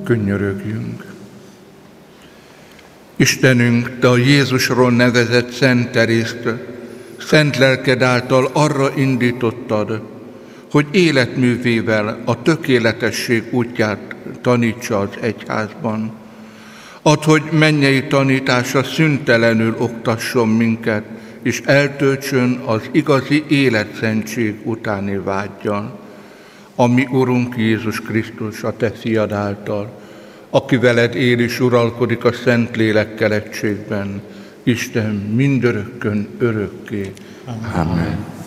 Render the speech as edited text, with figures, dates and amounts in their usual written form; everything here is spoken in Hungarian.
Könyörögjünk. Istenünk, Te a Jézusról nevezett Szent Terészt, szent lelked által arra indítottad, hogy életművével a tökéletesség útját tanítsa az egyházban. Add, hogy mennyei tanítása szüntelenül oktasson minket, és eltöltsön az igazi életszentség utáni vággyal. A mi Urunk Jézus Krisztus, a Te fiad által, aki veled él és uralkodik a Szentlélekkel egységben, Isten mindörökkön örökké. Amen.